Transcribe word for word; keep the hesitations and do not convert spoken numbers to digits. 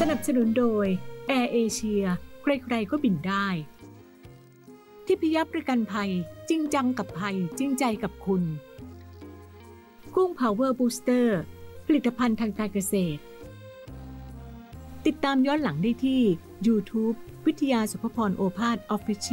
นับสนุนโดย Air Asia ใครๆก็บินได้ทิพยประกันภัยจริงจังกับภัยจริงใจกับคุณกุ้ง Power Booster ผลิตภัณฑ์ทางการเกษตรติดตามย้อนหลังได้ที่ YouTube วิทยาสุภพรโอภาส Official